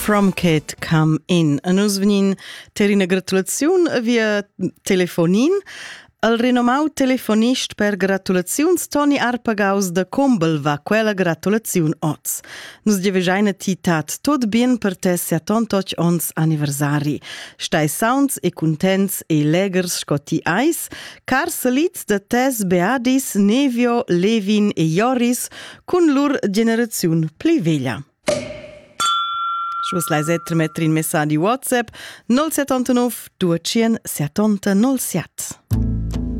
From Kate Come In. A nus venin terina gratulaziun via telefonin. El renomau telefonist per gratulaziuns Toni Arpagaus da Combel va quella gratulaziun oz. Nus devejaina titat tot bien per te 78 ons anniversari. Stai sounds e contents e legers scoti ais, car salits da tes beadis Nevio, Levin e Joris cun lur generaziun pli veglia. Schwus leis mettere in messaggi WhatsApp 079 270 07.